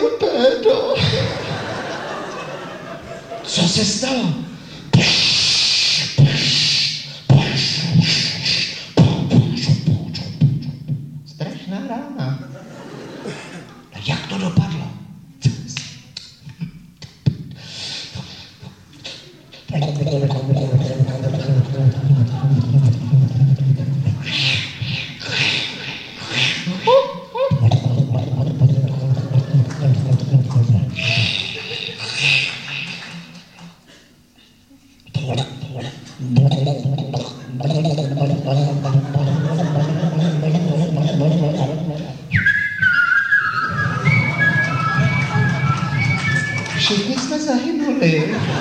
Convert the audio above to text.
pédo. Co se stalo? Strašná rána. A jak to dopadlo? Všichni jsme zahynuli.